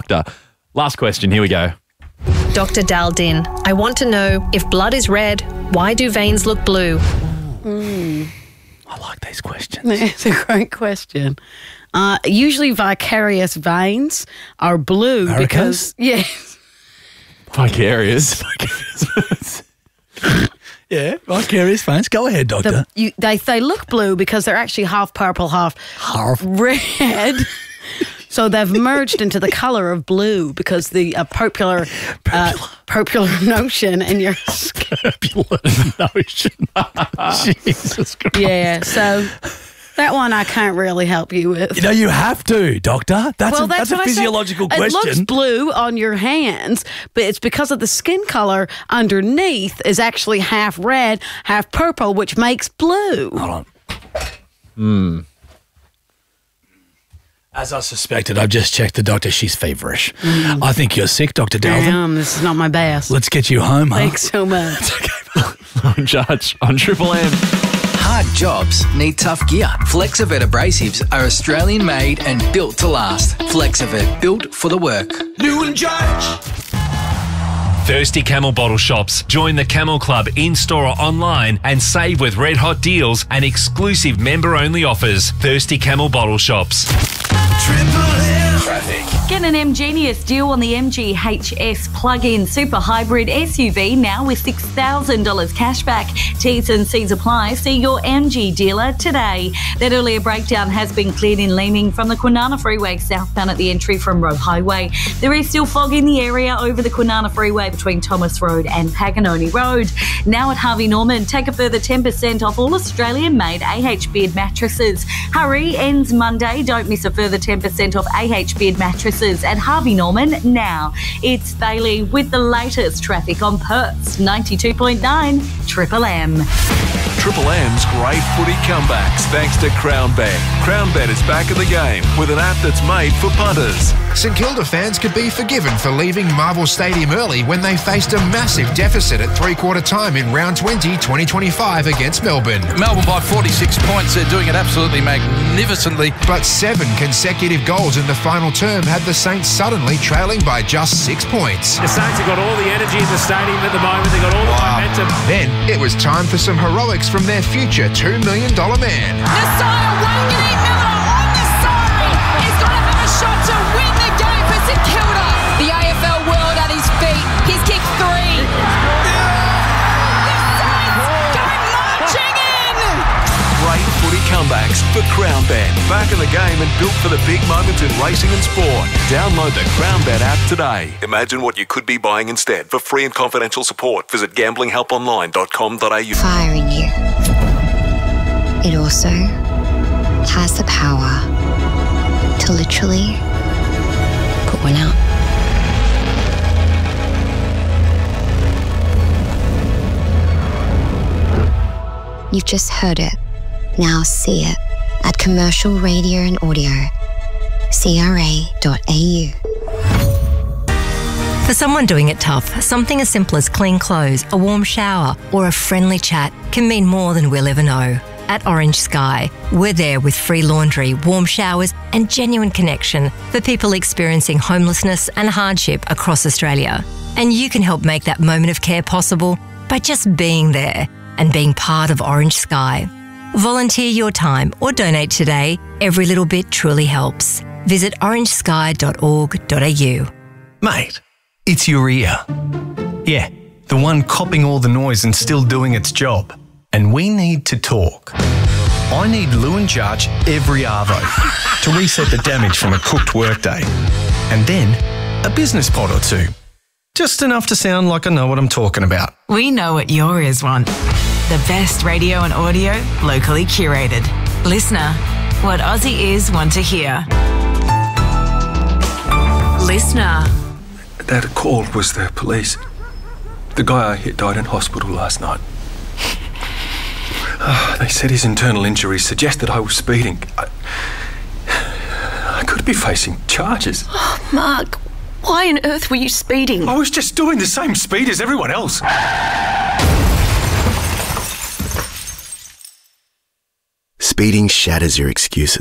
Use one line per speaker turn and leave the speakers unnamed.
doctor. Last question, here we go.
Dr. Daldin, I want to know, if blood is red, why do veins look blue?
I like these questions.
It's a great question. Usually vicarious veins are blue because... Yes.
Vicarious.
Yeah, vicarious veins. Go ahead, doctor.
They look blue because they're actually half purple, half red. So they've merged into the colour of blue because the popular notion in your
Popular notion. Jesus Christ.
yeah. So that one I can't really help you with.
You know, you have to, doctor. That's a
what I
physiological
said.
question.
It looks blue on your hands, but it's because of the skin colour underneath is actually half red, half purple, which makes blue.
Hold on. As I suspected, I've just checked the doctor. She's feverish. I think you're sick, Dr. Dalton.
This is not my best.
Let's get you home, huh?
Thanks so much.
In charge on Triple M.
Hard jobs need tough gear. Flexivert abrasives are Australian made and built to last. Flexivert, built for the work.
New and Judge.
Thirsty Camel Bottle Shops. Join the Camel Club in-store or online and save with red hot deals and exclusive member-only offers. Thirsty Camel Bottle Shops.
Triple M. Traffic.
Get an MGenius deal on the MG HS plug-in super hybrid SUV now with $6,000 cashback. T's and C's apply. See your MG dealer today. That earlier breakdown has been cleared in Leeming from the Kwinana Freeway southbound at the entry from Roe Highway. There is still fog in the area over the Kwinana Freeway between Thomas Road and Paganoni Road. Now at Harvey Norman, take a further 10% off all Australian-made AH Beard mattresses. Hurry, ends Monday. Don't miss a further 10% off AH Beard mattresses at Harvey Norman now. It's Bailey with the latest traffic on Perth's 92.9 Triple M.
Triple M's great footy comebacks thanks to CrownBet. CrownBet is back in the game with an app that's made for punters.
St Kilda fans could be forgiven for leaving Marvel Stadium early when they faced a massive deficit at three-quarter time in round 20, 2025 against Melbourne.
Melbourne by 46 points. They're doing it absolutely magnificently.
But 7 consecutive goals in the final term had the Saints suddenly trailing by just 6 points.
The Saints have got all the energy in the stadium at the moment. They've got all the momentum.
Then it was time for some heroics from their future $2 million man.
Nasiah Wanganeen-Miller on the side. He's got to have a shot to win the game for St Kilda. The AFL world at his feet. He's kicked 3. The Saints go marching in.
Great footy comebacks for CrownBet. Back in the game and built for the big moments in racing and sport. Download the CrownBet app today. Imagine what you could be buying instead. For free and confidential support, visit gamblinghelponline.com.au.
Fire in you. It also has the power to literally put one out. You've just heard it. Now see it at Commercial Radio and Audio. CRA.au.
For someone doing it tough, something as simple as clean clothes, a warm shower, or a friendly chat can mean more than we'll ever know. At Orange Sky, we're there with free laundry, warm showers, and genuine connection for people experiencing homelessness and hardship across Australia. And you can help make that moment of care possible by just being there and being part of Orange Sky. Volunteer your time or donate today. Every little bit truly helps. Visit orangesky.org.au.
Mate, it's your ear. Yeah, the one copping all the noise and still doing its job. And we need to talk. I need Lewin Jarch every arvo to reset the damage from a cooked workday. And then a business pod or two. Just enough to sound like I know what I'm talking about.
We know what your ears want. The best radio and audio, locally curated. Listener, what Aussie ears want to hear. Listener.
That call was the police. The guy I hit died in hospital last night. They said his internal injuries suggested I was speeding. I could be facing charges.
Oh, Mark, why on earth were you speeding?
I was just doing the same speed as everyone else.
Speeding shatters your excuses.